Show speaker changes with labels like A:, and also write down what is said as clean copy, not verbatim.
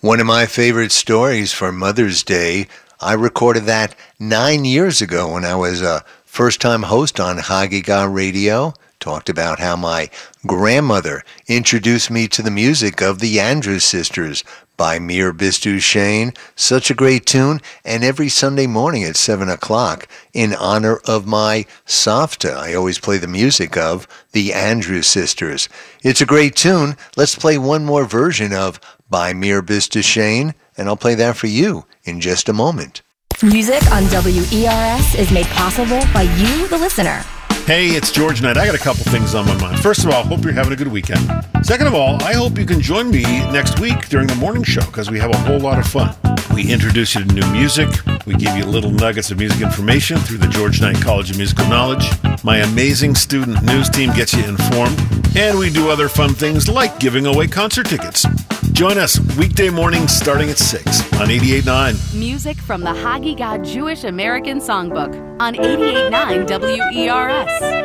A: One of my favorite stories for Mother's Day, I recorded that 9 years ago when I was a first-time host on Hagiga Radio. Talked about how my grandmother introduced me to the music of the Andrews Sisters by Mir Bistushane. Such a great tune. And every Sunday morning at 7 o'clock, in honor of my Savta, I always play the music of the Andrews Sisters. It's a great tune. Let's play one more version of by Mir Bistushane, and I'll play that for you in just a moment.
B: Music on WERS is made possible by you, the listener.
C: Hey, it's George Knight. I got a couple things on my mind. First of all, hope you're having a good weekend. Second of all, I hope you can join me next week during the morning show because we have a whole lot of fun. We introduce you to new music. We give you little nuggets of music information through the George Knight College of Musical Knowledge. My amazing student news team gets you informed. And we do other fun things like giving away concert tickets. Join us weekday mornings starting at 6 on 88.9.
D: Music from the Hagiga Jewish American Songbook on 88.9 WERS.